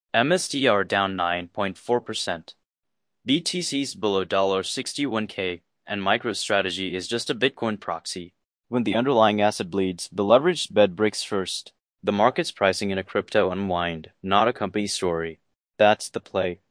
MSTR down 9.4%. BTC's below $61K, and MicroStrategy is just a Bitcoin proxy. When the underlying asset bleeds, the leveraged bed breaks first. The market's pricing in a crypto unwind, not a company story. That's the play.